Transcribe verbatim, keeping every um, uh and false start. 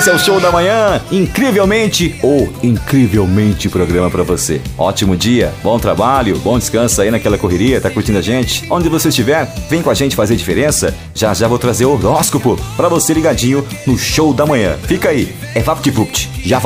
Esse é o Show da Manhã, incrivelmente ou incrivelmente programa pra você. Ótimo dia, bom trabalho, bom descanso aí naquela correria, tá curtindo a gente? Onde você estiver, vem com a gente fazer diferença. Já já vou trazer o horóscopo pra você ligadinho no Show da Manhã. Fica aí, é VaptVupt. Já